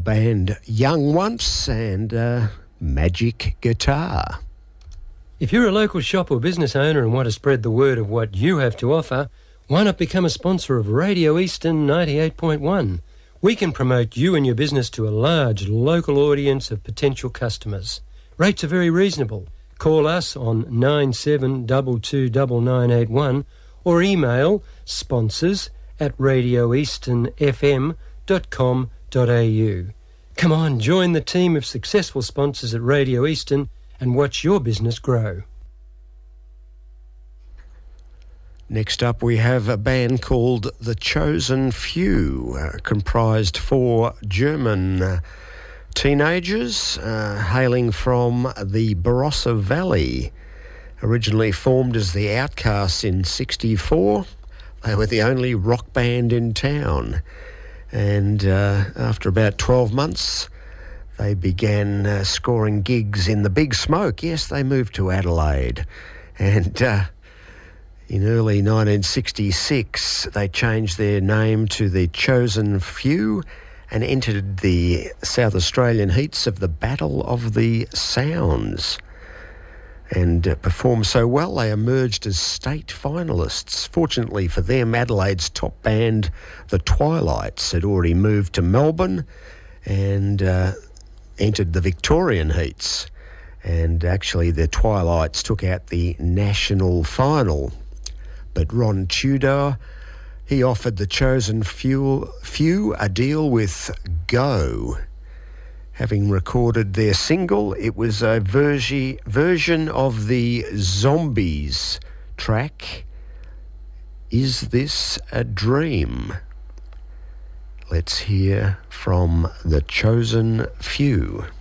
band Young Once and Magic Guitar. If you're a local shop or business owner and want to spread the word of what you have to offer, why not become a sponsor of Radio Eastern 98.1? We can promote you and your business to a large local audience of potential customers. Rates are very reasonable. Call us on 97229981 or email sponsors@radioeasternfm.com.au. Come on, join the team of successful sponsors at Radio Eastern and watch your business grow. Next up, we have a band called The Chosen Few, comprised 4 German teenagers hailing from the Barossa Valley. Originally formed as the Outcasts in '64, they were the only rock band in town. And after about 12 months, they began scoring gigs in the Big Smoke. Yes, they moved to Adelaide. And in early 1966, they changed their name to The Chosen Few and entered the South Australian heats of the Battle of the Sounds, and performed so well they emerged as state finalists. Fortunately for them, Adelaide's top band, The Twilights, had already moved to Melbourne and entered the Victorian heats. And actually, the Twilights took out the national final. But Ron Tudor, he offered The Chosen Few a deal with Go. Having recorded their single, it was a version of the Zombies track, Is This a Dream? Let's hear from The Chosen Few.